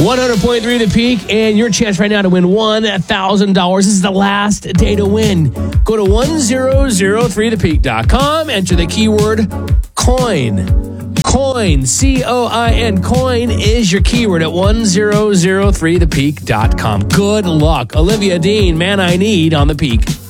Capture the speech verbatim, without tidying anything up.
one hundred point three The Peak, and your chance right now to win one thousand dollars. This is the last day to win. Go to one thousand three the peak dot com, enter the keyword coin. Coin, C O I N. Coin is your keyword at one thousand three the peak dot com. Good luck. Olivia Dean, Man I Need on The Peak.